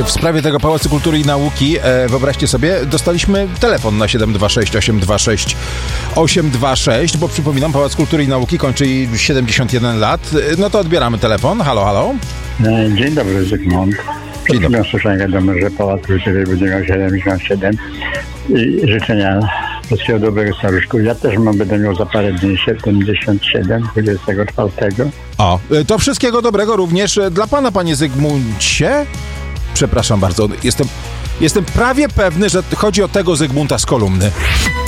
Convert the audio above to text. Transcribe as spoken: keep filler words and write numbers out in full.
w sprawie tego Pałacu Kultury i Nauki, e, wyobraźcie sobie, dostaliśmy telefon na siedem dwa sześć osiem dwa sześć osiem dwa sześć, bo przypominam, Pałac Kultury i Nauki kończy siedemdziesiąt jeden lat. No to odbieramy telefon. Halo, halo. Dzień dobry, Zygmunt. Dzień dobry. Słyszałem wiadomo, że Pałac Kultury będzie miał siedemdziesiąt siedem i życzenia wszystkiego dobrego staruszku. Ja też mam, będę miał za parę dni siedemdziesiąt siedem, dwudziestego czwartego. O, to wszystkiego dobrego również dla pana, panie Zygmuncie. Przepraszam bardzo, jestem, jestem prawie pewny, że chodzi o tego Zygmunta z kolumny.